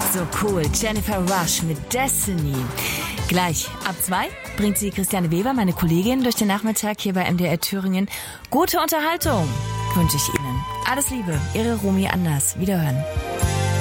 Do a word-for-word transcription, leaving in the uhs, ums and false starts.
So cool. Jennifer Rush mit Destiny. Gleich ab zwei bringt sie Christiane Weber, meine Kollegin, durch den Nachmittag hier bei M D R Thüringen. Gute Unterhaltung wünsche ich Ihnen. Alles Liebe, Ihre Romy Anders. Wiederhören.